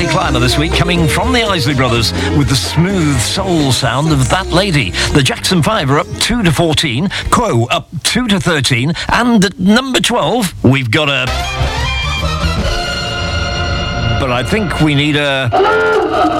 Clymer this week, coming from the Isley Brothers with the smooth soul sound of That Lady. The Jackson 5 are up 2 to 14, Quo up 2 to 13, and at number 12, we've got a... But I think we need a...